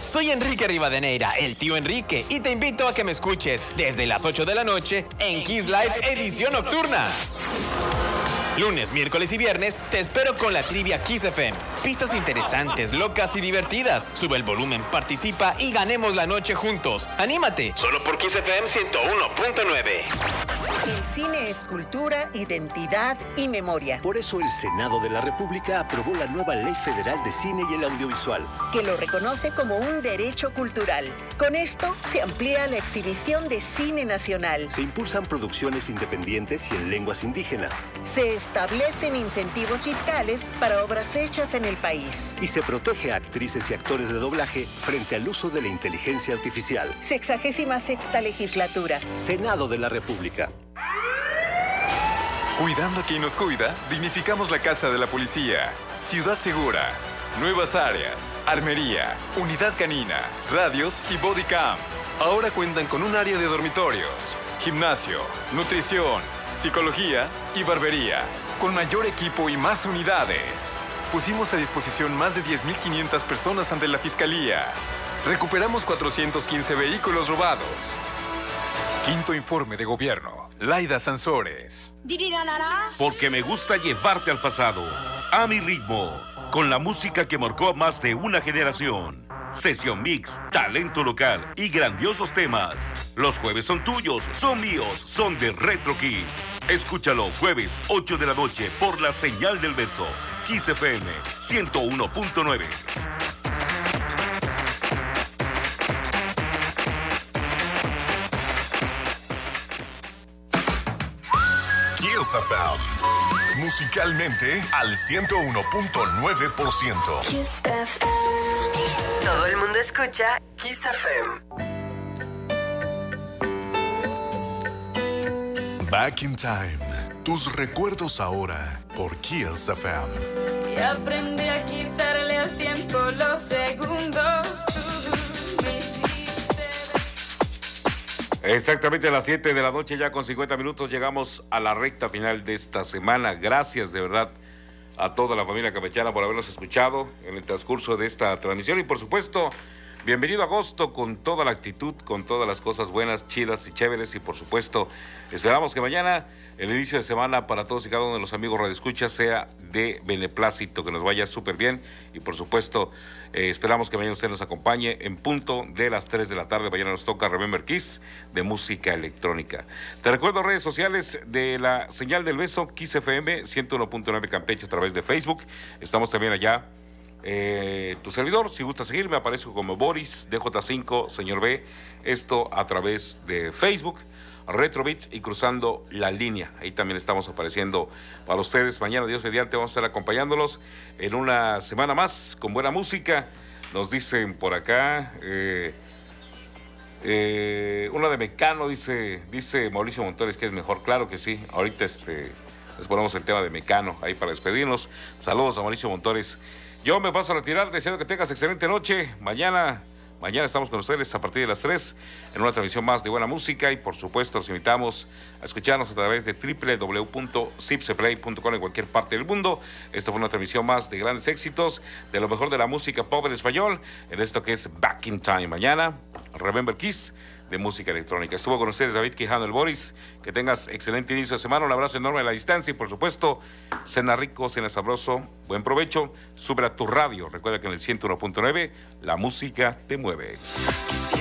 Soy Enrique Rivadeneira, el tío Enrique, y te invito a que me escuches desde las 8 de la noche en Kiss Live Edición Nocturna. Lunes, miércoles y viernes te espero con la trivia Kiss FM. Pistas interesantes, locas y divertidas. Sube el volumen, participa y ganemos la noche juntos. ¡Anímate! Solo por Kiss FM 101.9. El cine es cultura, identidad y memoria. Por eso el Senado de la República aprobó la nueva Ley Federal de Cine y el Audiovisual, que lo reconoce como un derecho cultural. Con esto se amplía la exhibición de cine nacional. se impulsan producciones independientes y en lenguas indígenas, Se establecen incentivos fiscales para obras hechas en el país. y se protege a actrices y actores de doblaje frente al uso de la inteligencia artificial. 66ª legislatura. Senado de la República. Cuidando a quien nos cuida, dignificamos la casa de la policía. Ciudad Segura, nuevas áreas, armería, unidad canina, radios y body cam. Ahora cuentan con un área de dormitorios, gimnasio, nutrición, psicología y barbería, con mayor equipo y más unidades. Pusimos a disposición más de 10.500 personas ante la Fiscalía. Recuperamos 415 vehículos robados. Quinto informe de gobierno. Laida Sansores. Porque me gusta llevarte al pasado, a mi ritmo, con la música que marcó a más de una generación. Sesión mix, talento local y grandiosos temas. Los jueves son tuyos, son míos, son de Retro Kiss. Escúchalo jueves 8 de la noche por la señal del beso. Kiss FM 101.9. Kiss FM. Musicalmente al 101.9%. Todo el mundo escucha Kiss FM. Back in Time. Tus recuerdos ahora por Kiss FM. Y aprendí a quitarle al tiempo los segundos. Tú me hiciste. Exactamente a las 7 de la noche, ya con 50 minutos, llegamos a la recta final de esta semana. Gracias de verdad a toda la familia campechana por habernos escuchado en el transcurso de esta transmisión. Y por supuesto, bienvenido a agosto con toda la actitud, con todas las cosas buenas, chidas y chéveres. Y por supuesto, esperamos que mañana, el inicio de semana para todos y cada uno de los amigos radioescuchas, sea de beneplácito, que nos vaya súper bien. Y por supuesto, esperamos que mañana usted nos acompañe en punto de las 3 de la tarde. Mañana nos toca Remember Kiss de música electrónica. Te recuerdo redes sociales de la señal del beso, Kiss FM 101.9 Campeche a través de Facebook. Estamos también allá. Tu servidor, si gusta seguirme, aparezco como Boris DJ5 Señor B. Esto a través de Facebook, Retrobits y Cruzando la Línea. Ahí también estamos apareciendo para ustedes. Mañana, Dios mediante, vamos a estar acompañándolos en una semana más con buena música. Nos dicen por acá, una de Mecano, dice Mauricio Montores que es mejor. Claro que sí, ahorita les ponemos el tema de Mecano ahí para despedirnos. Saludos a Mauricio Montores. Yo me paso a retirar, deseando que tengas excelente noche. Mañana estamos con ustedes a partir de las 3 en una transmisión más de buena música. Y por supuesto los invitamos a escucharnos a través de www.zipseplay.com en cualquier parte del mundo. Esto fue una transmisión más de grandes éxitos, de lo mejor de la música pop en español, en esto que es Back in Time. Mañana, Remember Kiss de música electrónica. Estuvo con ustedes David Quijano, el Boris. Que tengas excelente inicio de semana, un abrazo enorme a la distancia y por supuesto, cena rico, cena sabroso, buen provecho. Sube a tu radio, recuerda que en el 101.9 la música te mueve.